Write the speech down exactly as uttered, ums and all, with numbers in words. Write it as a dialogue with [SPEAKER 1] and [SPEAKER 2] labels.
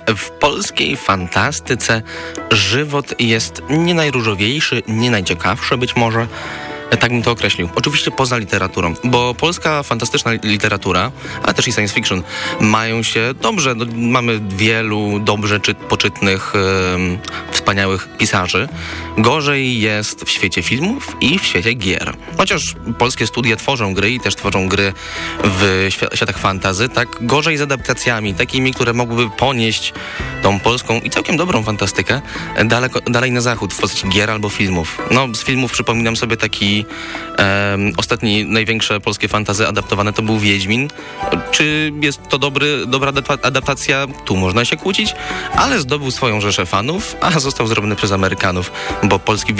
[SPEAKER 1] W polskiej fantastyce żywot jest nie najróżowiejszy, nie najciekawszy być może. Tak bym to określił. Oczywiście poza literaturą, bo polska fantastyczna literatura, a też i science fiction mają się dobrze. No, mamy wielu dobrze czy, poczytnych, yy, wspaniałych pisarzy. Gorzej jest w świecie filmów i w świecie gier. Chociaż polskie studia tworzą gry i też tworzą gry w świ- światach fantasy, tak gorzej z adaptacjami, takimi, które mogłyby ponieść tą polską i całkiem dobrą fantastykę daleko, dalej na zachód w postaci gier albo filmów. No, z filmów przypominam sobie taki Um, ostatni, największe polskie fantasy adaptowane to był Wiedźmin. Czy jest to dobry, dobra adaptacja? Tu można się kłócić, ale zdobył swoją rzeszę fanów, a został zrobiony przez Amerykanów, bo polski